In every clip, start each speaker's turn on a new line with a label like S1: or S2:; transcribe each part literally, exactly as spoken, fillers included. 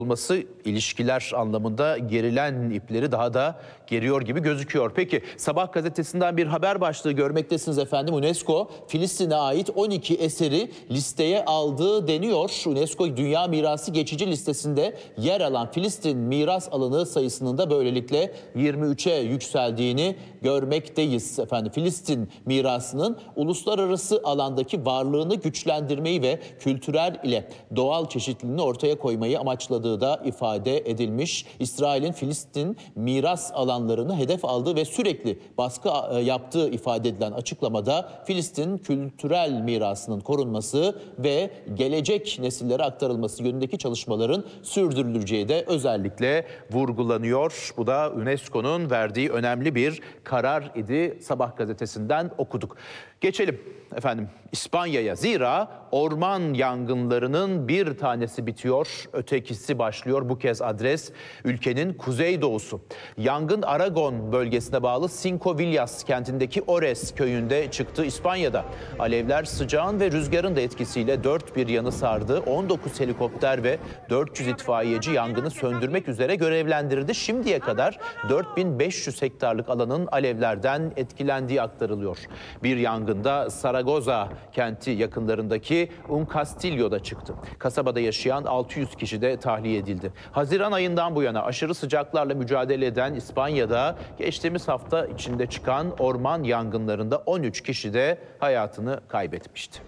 S1: olması ilişkiler anlamında gerilen ipleri daha da geriyor gibi gözüküyor. Peki Sabah gazetesinden bir haber başlığı görmektesiniz efendim. UNESCO Filistin'e ait on iki eseri listeye aldığı deniyor. UNESCO Dünya Mirası geçici listesinde yer alan Filistin miras alanı sayısının da böylelikle yirmi üçe yükseldiğini görmekteyiz efendim. Filistin mirasının uluslararası alandaki varlığını güçlendirmeyi ve kültürel ile doğal çeşitliliğini ortaya koymayı amaçladığı da ifade edilmiş. İsrail'in Filistin miras alanlarını hedef aldığı ve sürekli baskı yaptığı ifade edilen açıklamada Filistin kültürel mirasının korunması ve gelecek nesillere aktarılması yönündeki çalışmaların sürdürüleceği de özellikle vurgulanıyor. Bu da UNESCO'nun verdiği önemli bir karar idi. Sabah gazetesinden okuduk. Geçelim efendim İspanya'ya. Zira orman yangınlarının bir tanesi bitiyor, ötekisi başlıyor. Bu kez adres ülkenin kuzeydoğusu. Yangın Aragon bölgesine bağlı Cinco Villas kentindeki Ores köyünde çıktı. İspanya'da alevler sıcağın ve rüzgarın da etkisiyle dört bir yanı sardı. on dokuz helikopter ve dört yüz itfaiyeci yangını söndürmek üzere görevlendirildi. Şimdiye kadar dört bin beş yüz hektarlık alanın alevlerden etkilendiği aktarılıyor. Bir yangında Zaragoza kenti yakınlarındaki Un Castillo'da çıktı. Kasabada yaşayan altı yüz kişi de tahliye edildi. Haziran ayından bu yana aşırı sıcaklarla mücadele eden İspanya'da geçtiğimiz hafta içinde çıkan orman yangınlarında on üç kişi de hayatını kaybetmişti.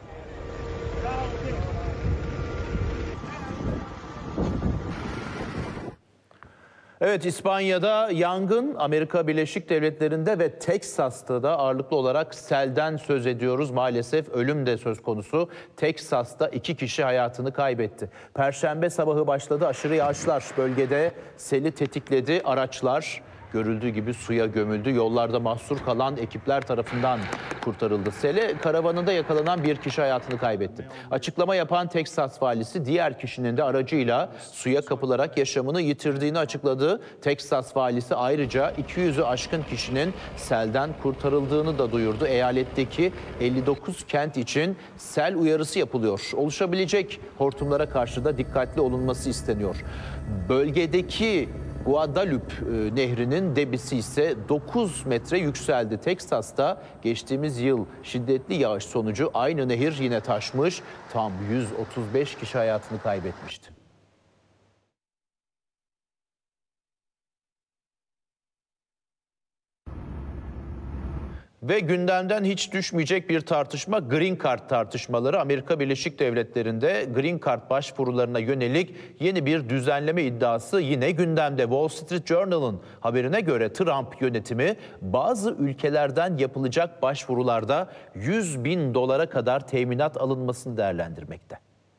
S1: Evet, İspanya'da yangın Amerika Birleşik Devletleri'nde ve Teksas'ta da ağırlıklı olarak selden söz ediyoruz. Maalesef ölüm de söz konusu. Teksas'ta iki kişi hayatını kaybetti. Perşembe sabahı başladı aşırı yağışlar. Bölgede seli tetikledi. Araçlar görüldüğü gibi suya gömüldü. Yollarda mahsur kalan ekipler tarafından kurtarıldı. Sele karavanında yakalanan bir kişi hayatını kaybetti. Açıklama yapan Teksas valisi diğer kişinin de aracıyla suya kapılarak yaşamını yitirdiğini açıkladı. Teksas valisi ayrıca iki yüzü aşkın kişinin selden kurtarıldığını da duyurdu. Eyaletteki elli dokuz kent için sel uyarısı yapılıyor. Oluşabilecek hortumlara karşı da dikkatli olunması isteniyor. Bölgedeki Guadalupe e, nehrinin debisi ise dokuz metre yükseldi. Teksas'ta geçtiğimiz yıl şiddetli yağış sonucu aynı nehir yine taşmış. Tam yüz otuz beş kişi hayatını kaybetmişti. Ve gündemden hiç düşmeyecek bir tartışma, Green Card tartışmaları. Amerika Birleşik Devletleri'nde Green Card başvurularına yönelik yeni bir düzenleme iddiası yine gündemde. Wall Street Journal'ın haberine göre Trump yönetimi bazı ülkelerden yapılacak başvurularda yüz bin dolara kadar teminat alınmasını değerlendirmekte.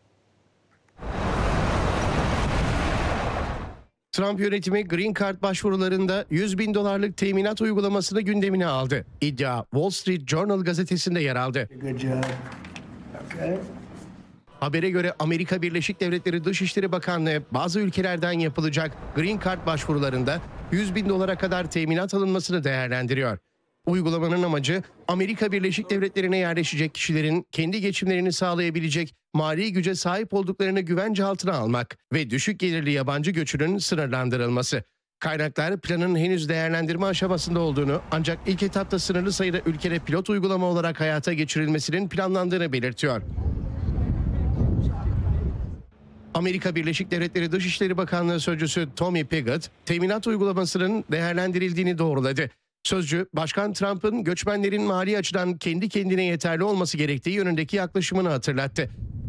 S2: Trump yönetimi Green Card başvurularında yüz bin dolarlık teminat uygulamasını gündemine aldı. İddia Wall Street Journal gazetesinde yer aldı. Okay. Habere göre Amerika Birleşik Devletleri Dışişleri Bakanlığı bazı ülkelerden yapılacak Green Card başvurularında yüz bin dolara kadar teminat alınmasını değerlendiriyor. Uygulamanın amacı Amerika Birleşik Devletleri'ne yerleşecek kişilerin kendi geçimlerini sağlayabilecek mali güce sahip olduklarını güvence altına almak ve düşük gelirli yabancı göçünün sınırlandırılması. Kaynaklar planın henüz değerlendirme aşamasında olduğunu ancak ilk etapta sınırlı sayıda ülkede pilot uygulama olarak hayata geçirilmesinin planlandığını belirtiyor. Amerika Birleşik Devletleri Dışişleri Bakanlığı Sözcüsü Tommy Pigott, teminat uygulamasının değerlendirildiğini doğruladı. Sözcü, Başkan Trump'ın göçmenlerin mali açıdan kendi kendine yeterli olması gerektiği yönündeki yaklaşımını hatırlattı.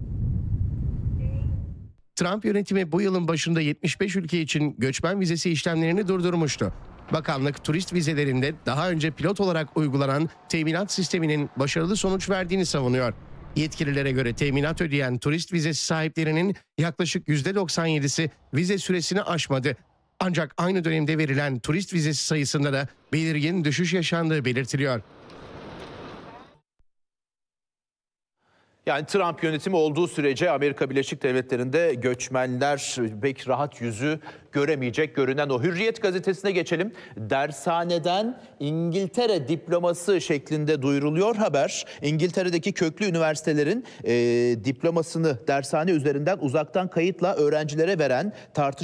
S2: Trump yönetimi bu yılın başında yetmiş beş ülke için göçmen vizesi işlemlerini durdurmuştu. Bakanlık turist vizelerinde daha önce pilot olarak uygulanan teminat sisteminin başarılı sonuç verdiğini savunuyor. Yetkililere göre teminat ödeyen turist vizesi sahiplerinin yaklaşık yüzde doksan yedisi vize süresini aşmadı. Ancak aynı dönemde verilen turist vizesi sayısında da belirgin düşüş yaşandığı belirtiliyor.
S1: Yani Trump yönetimi olduğu sürece Amerika Birleşik Devletleri'nde göçmenler pek rahat yüzü göremeyecek, görünen o. Hürriyet gazetesine geçelim. Dershaneden İngiltere diploması şeklinde duyuruluyor haber. İngiltere'deki köklü üniversitelerin e, diplomasını dershane üzerinden uzaktan kayıtla öğrencilere veren tartışmalı